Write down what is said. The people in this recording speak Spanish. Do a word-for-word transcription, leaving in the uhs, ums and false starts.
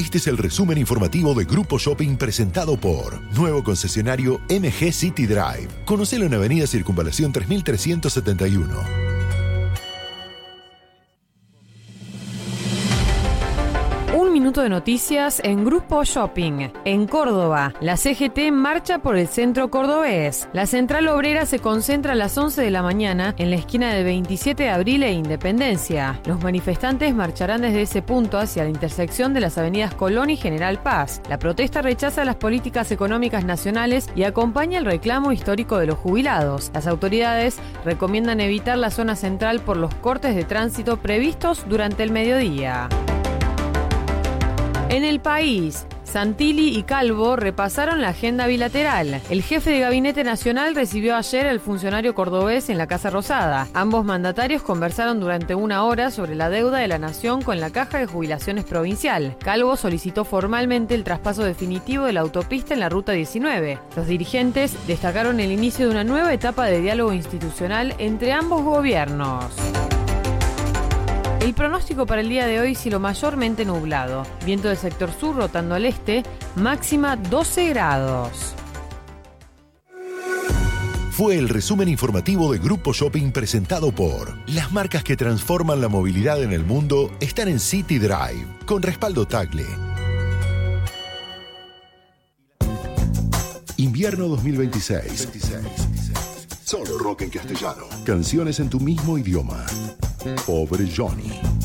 Este es el resumen informativo de Grupo Shopping presentado por nuevo concesionario M G City Drive. Conocelo en Avenida Circunvalación tres mil trescientos setenta y uno. Un minuto de noticias en Grupo Shopping. En Córdoba, la C G T marcha por el centro cordobés. La central obrera se concentra a las once de la mañana en la esquina de veintisiete de abril e Independencia. Los manifestantes marcharán desde ese punto hacia la intersección de las avenidas Colón y General Paz. La protesta rechaza las políticas económicas nacionales y acompaña el reclamo histórico de los jubilados. Las autoridades recomiendan evitar la zona central por los cortes de tránsito previstos durante el mediodía. En el país, Santilli y Calvo repasaron la agenda bilateral. El jefe de Gabinete Nacional recibió ayer al funcionario cordobés en la Casa Rosada. Ambos mandatarios conversaron durante una hora sobre la deuda de la nación con la Caja de Jubilaciones Provincial. Calvo solicitó formalmente el traspaso definitivo de la autopista en la Ruta diecinueve. Los dirigentes destacaron el inicio de una nueva etapa de diálogo institucional entre ambos gobiernos. El pronóstico para el día de hoy, cielo mayormente nublado. Viento del sector sur rotando al este, máxima doce grados. Fue el resumen informativo de Grupo Shopping presentado por las marcas que transforman la movilidad en el mundo están en City Drive, con respaldo Tagle. Invierno dos mil veintiséis. Solo rock en castellano. Canciones en tu mismo idioma. Pobre Johnny.